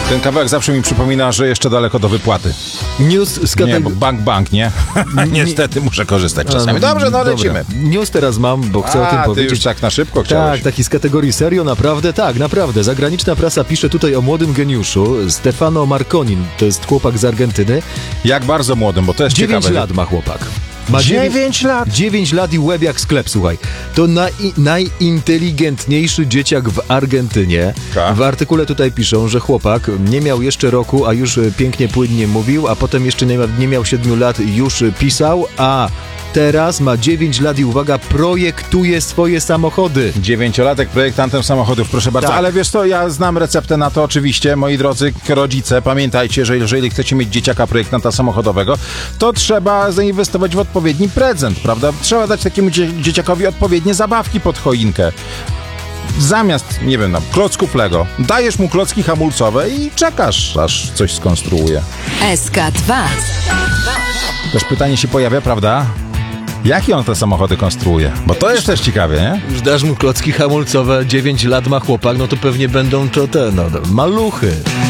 Ten kawałek zawsze mi przypomina, że jeszcze daleko do wypłaty. News z Nie, bo bank, nie? Niestety muszę korzystać czasami. Dobrze, no lecimy. News teraz mam, bo chcę o tym Ty powiedzieć. już tak na szybko chciałeś. Tak, taki z kategorii serio, naprawdę, tak, naprawdę. Zagraniczna prasa pisze tutaj o młodym geniuszu, Stefano Marconin, to jest chłopak z Argentyny. Jak bardzo młodym, bo to jest 9 ciekawe. lat ma chłopak. Ma 9 lat? 9 lat i łeb jak sklep, słuchaj. To najinteligentniejszy dzieciak w Argentynie. Tak. W artykule tutaj piszą, że chłopak nie miał jeszcze roku, a już pięknie, płynnie mówił, a potem jeszcze nie miał 7 lat, już pisał, a teraz ma 9 lat i uwaga, projektuje swoje samochody. 9-latek projektantem samochodów, proszę bardzo. Tak. Ale wiesz co, ja znam receptę na to oczywiście, moi drodzy rodzice. Pamiętajcie, że jeżeli chcecie mieć dzieciaka projektanta samochodowego, to trzeba zainwestować w odpowiedni prezent, prawda? Trzeba dać takiemu dzieciakowi odpowiednie zabawki pod choinkę. Zamiast, nie wiem, klocków Lego, dajesz mu klocki hamulcowe i czekasz, aż coś skonstruuje. SK2. Też pytanie się pojawia, prawda? Jakie on te samochody konstruuje? Bo to jest też ciekawie, nie? Już dasz mu klocki hamulcowe, 9 lat ma chłopak, no to pewnie będą to te, maluchy.